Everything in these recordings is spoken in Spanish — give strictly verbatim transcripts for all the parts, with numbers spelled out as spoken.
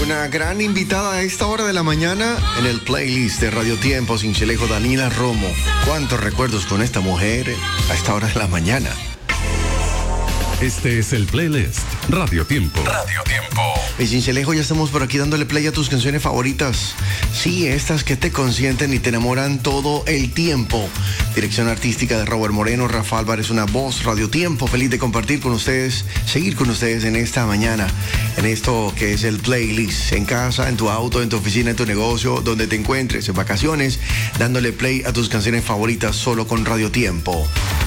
Una gran invitada a esta hora de la mañana en el playlist de Radio Tiempo Cincelejo, Daniela Romo. ¿Cuántos recuerdos con esta mujer a esta hora de la mañana? Este es el playlist Radio Tiempo. Radio Tiempo. Y Cincelejo, ya estamos por aquí dándole play a tus canciones favoritas. Sí, estas que te consienten y te enamoran todo el tiempo. Dirección artística de Robert Moreno, Rafa Álvarez, una voz, Radio Tiempo. Feliz de compartir con ustedes, seguir con ustedes en esta mañana, en esto que es el playlist. En casa, en tu auto, en tu oficina, en tu negocio, donde te encuentres, en vacaciones, dándole play a tus canciones favoritas solo con Radio Tiempo.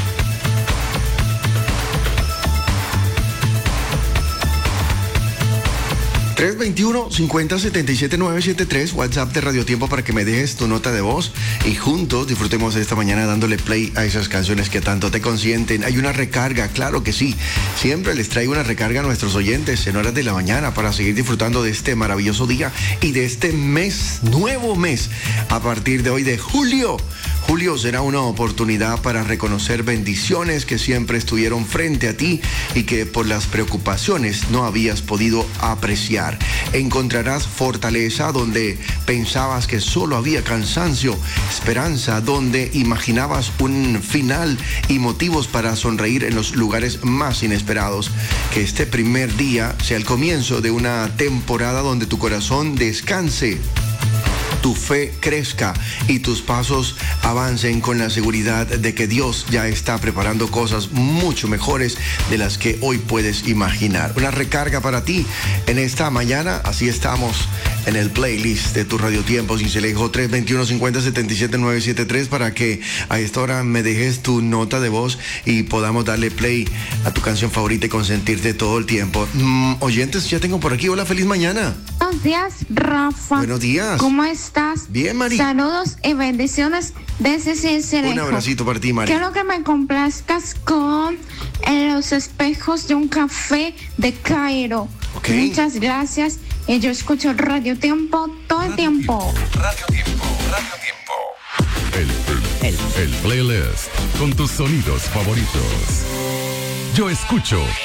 tres veintiuno, cincuenta, setenta y siete, novecientos setenta y tres, WhatsApp de Radio Tiempo para que me dejes tu nota de voz y juntos disfrutemos de esta mañana dándole play a esas canciones que tanto te consienten. Hay una recarga, claro que sí. Siempre les traigo una recarga a nuestros oyentes en horas de la mañana para seguir disfrutando de este maravilloso día y de este mes, nuevo mes, a partir de hoy de julio. Julio será una oportunidad para reconocer bendiciones que siempre estuvieron frente a ti y que por las preocupaciones no habías podido apreciar. Encontrarás fortaleza donde pensabas que solo había cansancio, esperanza donde imaginabas un final y motivos para sonreír en los lugares más inesperados. Que este primer día sea el comienzo de una temporada donde tu corazón descanse, tu fe crezca y tus pasos avancen con la seguridad de que Dios ya está preparando cosas mucho mejores de las que hoy puedes imaginar. Una recarga para ti en esta mañana. Así estamos en el playlist de tu Radio Tiempo Cincelejo, tres veintiuno, cincuenta, setenta y siete, novecientos setenta y tres, para que a esta hora me dejes tu nota de voz y podamos darle play a tu canción favorita y consentirte todo el tiempo. Mm, oyentes, ya tengo por aquí. Hola, feliz mañana. Buenos días, Rafa. Buenos días. ¿Cómo estás? Bien, Mari. Saludos y bendiciones desde Cincelejo. Un abracito para ti, Mari. Quiero que me complazcas con en los espejos de un café de Cairo. Okay. Muchas gracias. Y yo escucho Radio Tiempo todo el tiempo. Radio Tiempo, Radio Tiempo. El, el, el, el playlist con tus sonidos favoritos. Yo escucho